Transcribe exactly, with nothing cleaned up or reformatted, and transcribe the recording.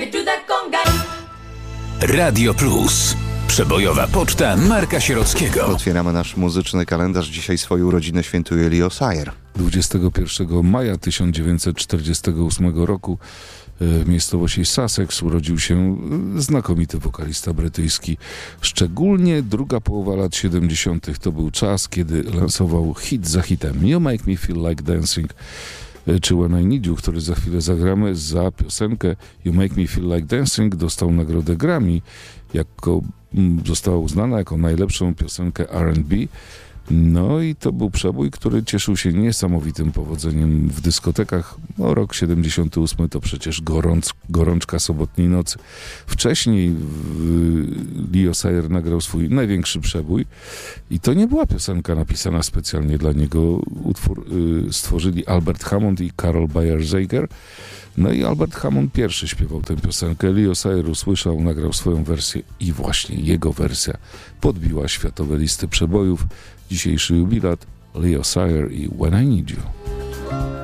baby, do that conga. Radio Plus. Przebojowa poczta Marka Sierockiego. Otwieramy nasz muzyczny kalendarz. Dzisiaj swoją urodzinę świętuje Leo Sayer. dwudziestego pierwszego maja tysiąc dziewięćset czterdziestego ósmego roku w miejscowości Sussex urodził się znakomity wokalista brytyjski. Szczególnie druga połowa lat siedemdziesiątych to był czas, kiedy lansował hit za hitem. You Make Me Feel Like Dancing czy When I Need You, który za chwilę zagramy. Za piosenkę You Make Me Feel Like Dancing dostał nagrodę Grammy, jako została uznana jako najlepszą piosenkę R and B. No i to był przebój, który cieszył się niesamowitym powodzeniem w dyskotekach. No, rok siedemdziesiąty ósmy to przecież gorąc, gorączka sobotniej nocy. Wcześniej Leo Sayer nagrał swój największy przebój i to nie była piosenka napisana specjalnie dla niego. Utwór y, stworzyli Albert Hammond i Carol Bayer-Sager. No i Albert Hammond pierwszy śpiewał tę piosenkę. Leo Sayer usłyszał, nagrał swoją wersję i właśnie jego wersja podbiła światowe listy przebojów. Dzisiejszy jubilat Leo Sayer i When I Need You.